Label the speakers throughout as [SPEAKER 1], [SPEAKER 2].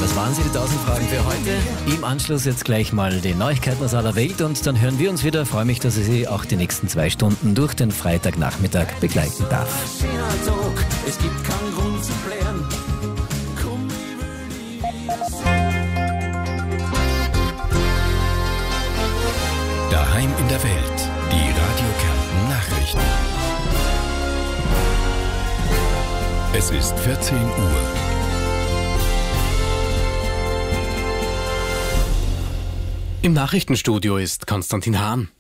[SPEAKER 1] Das waren sie, die 1000 Fragen für heute. Im Anschluss jetzt gleich mal die Neuigkeiten aus aller Welt und dann hören wir uns wieder. Ich freue mich, dass ich Sie auch die nächsten 2 Stunden durch den Freitagnachmittag begleiten darf.
[SPEAKER 2] Es gibt keinen Grund zu blären.
[SPEAKER 3] Daheim in der Welt. Die Radio Kärnten Nachrichten. Es ist 14 Uhr.
[SPEAKER 4] Im Nachrichtenstudio ist Konstantin Hahn.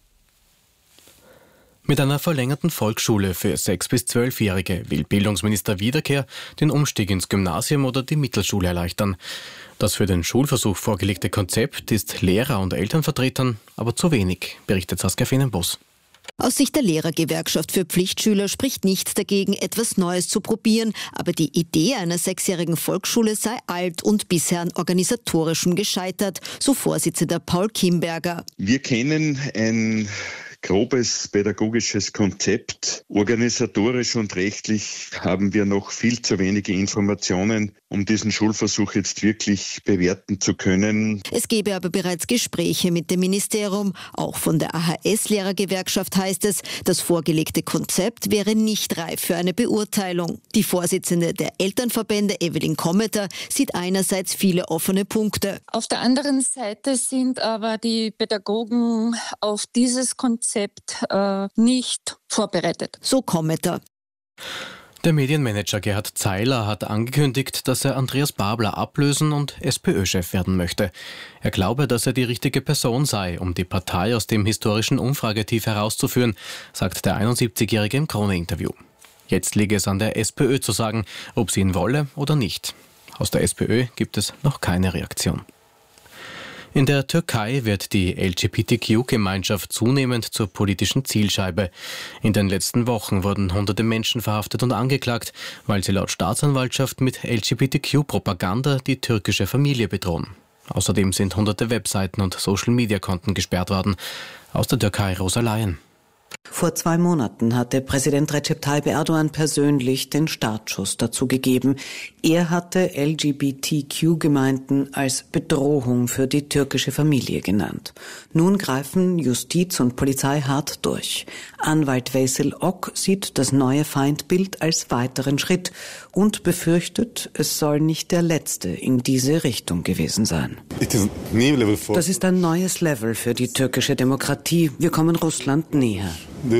[SPEAKER 4] Mit einer verlängerten Volksschule für 6- bis 12-Jährige will Bildungsminister Wiederkehr den Umstieg ins Gymnasium oder die Mittelschule erleichtern. Das für den Schulversuch vorgelegte Konzept ist Lehrer- und Elternvertretern aber zu wenig, berichtet Saskia Fenenbos.
[SPEAKER 5] Aus Sicht der Lehrergewerkschaft für Pflichtschüler spricht nichts dagegen, etwas Neues zu probieren. Aber die Idee einer 6-jährigen Volksschule sei alt und bisher an organisatorischem gescheitert, so Vorsitzender Paul Kimberger.
[SPEAKER 6] Wir kennen ein grobes pädagogisches Konzept. Organisatorisch und rechtlich haben wir noch viel zu wenige Informationen, um diesen Schulversuch jetzt wirklich bewerten zu können.
[SPEAKER 5] Es gebe aber bereits Gespräche mit dem Ministerium. Auch von der AHS-Lehrergewerkschaft heißt es, das vorgelegte Konzept wäre nicht reif für eine Beurteilung. Die Vorsitzende der Elternverbände, Evelyn Kommeter, sieht einerseits viele offene Punkte.
[SPEAKER 7] Auf der anderen Seite sind aber die Pädagogen auf dieses Konzept nicht vorbereitet.
[SPEAKER 5] So Kommeter.
[SPEAKER 4] Der Medienmanager Gerhard Zeiler hat angekündigt, dass er Andreas Babler ablösen und SPÖ-Chef werden möchte. Er glaube, dass er die richtige Person sei, um die Partei aus dem historischen Umfragetief herauszuführen, sagt der 71-Jährige im Krone-Interview. Jetzt liege es an der SPÖ zu sagen, ob sie ihn wolle oder nicht. Aus der SPÖ gibt es noch keine Reaktion. In der Türkei wird die LGBTQ-Gemeinschaft zunehmend zur politischen Zielscheibe. In den letzten Wochen wurden hunderte Menschen verhaftet und angeklagt, weil sie laut Staatsanwaltschaft mit LGBTQ-Propaganda die türkische Familie bedrohen. Außerdem sind hunderte Webseiten und Social-Media-Konten gesperrt worden. Aus der Türkei Rosa Laien.
[SPEAKER 8] Vor 2 Monaten hatte Präsident Recep Tayyip Erdogan persönlich den Startschuss dazu gegeben. Er hatte LGBTQ-Gemeinden als Bedrohung für die türkische Familie genannt. Nun greifen Justiz und Polizei hart durch. Anwalt Veysel Ok sieht das neue Feindbild als weiteren Schritt und befürchtet, es soll nicht der letzte in diese Richtung gewesen sein. Das ist ein neues Level für die türkische Demokratie. Wir kommen Russland näher.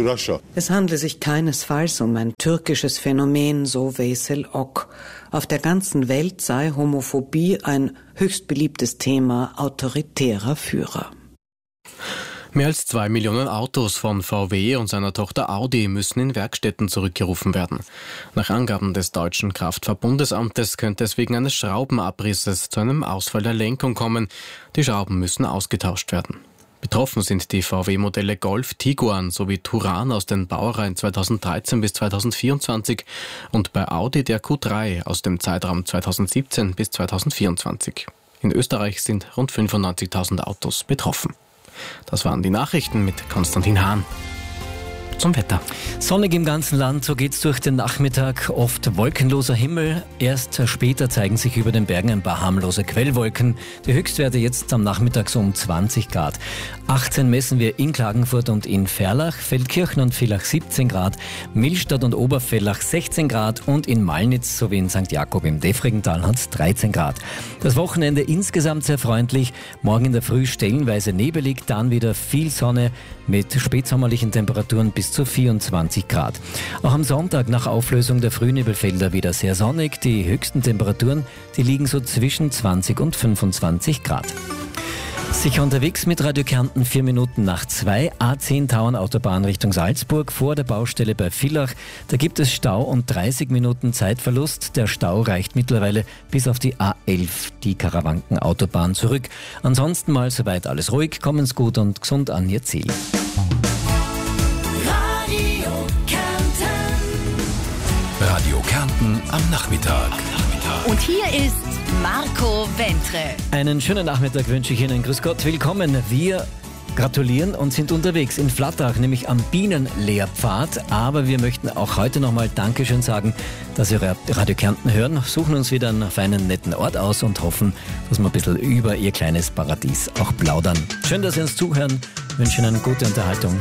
[SPEAKER 8] Es handle sich keinesfalls um ein türkisches Phänomen, so Veysel Ok. Auf der ganzen Welt sei Homophobie ein höchst beliebtes Thema autoritärer Führer.
[SPEAKER 4] Mehr als 2 Millionen Autos von VW und seiner Tochter Audi müssen in Werkstätten zurückgerufen werden. Nach Angaben des Deutschen Kraftfahrt-Bundesamtes könnte es wegen eines Schraubenabrisses zu einem Ausfall der Lenkung kommen. Die Schrauben müssen ausgetauscht werden. Betroffen sind die VW-Modelle Golf, Tiguan sowie Touran aus den Baureihen 2013 bis 2024 und bei Audi der Q3 aus dem Zeitraum 2017 bis 2024. In Österreich sind rund 95.000 Autos betroffen. Das waren die Nachrichten mit Konstantin Hahn. Zum Wetter.
[SPEAKER 1] Sonnig im ganzen Land, so geht's durch den Nachmittag. Oft wolkenloser Himmel. Erst später zeigen sich über den Bergen ein paar harmlose Quellwolken. Die Höchstwerte jetzt am Nachmittag so um 20 Grad. 18 messen wir in Klagenfurt und in Ferlach, Feldkirchen und Villach 17 Grad, Millstatt und Oberfellach 16 Grad und in Malnitz sowie in St. Jakob im Defregental hat's 13 Grad. Das Wochenende insgesamt sehr freundlich. Morgen in der Früh stellenweise nebelig, dann wieder viel Sonne mit spätsommerlichen Temperaturen bis zu 24 Grad. Auch am Sonntag nach Auflösung der Frühnebelfelder wieder sehr sonnig. Die höchsten Temperaturen, die liegen so zwischen 20 und 25 Grad. Sicher unterwegs mit Radio Kärnten 4 Minuten nach 2, A10 Tauern-Autobahn Richtung Salzburg vor der Baustelle bei Villach. Da gibt es Stau und 30 Minuten Zeitverlust. Der Stau reicht mittlerweile bis auf die A11, die Karawanken-Autobahn zurück. Ansonsten mal soweit alles ruhig, kommen's gut und gesund an Ihr Ziel.
[SPEAKER 3] Radio Kärnten am Nachmittag.
[SPEAKER 9] Und hier ist Marco Wentre.
[SPEAKER 1] Einen schönen Nachmittag wünsche ich Ihnen. Grüß Gott, willkommen. Wir gratulieren und sind unterwegs in Flattach, nämlich am Bienenlehrpfad. Aber wir möchten auch heute nochmal Dankeschön sagen, dass Sie Radio Kärnten hören, suchen uns wieder einen feinen, netten Ort aus und hoffen, dass wir ein bisschen über Ihr kleines Paradies auch plaudern. Schön, dass Sie uns zuhören, wünschen Ihnen gute Unterhaltung.